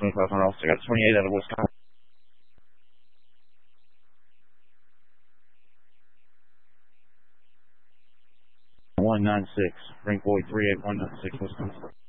2500 also. I got 28 out of Wisconsin. 196. Rank Boy 38196 Wisconsin.